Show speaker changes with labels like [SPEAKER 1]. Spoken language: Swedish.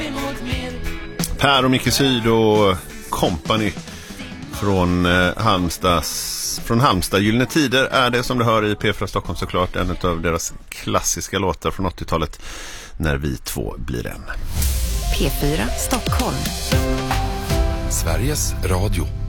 [SPEAKER 1] Per och Micke Syd och company från Halmstad. Gyllene Tider är det som du hör i P4 Stockholm, såklart. En av deras klassiska låtar från 80-talet, När vi två blir en.
[SPEAKER 2] P4 Stockholm.
[SPEAKER 3] Sveriges Radio.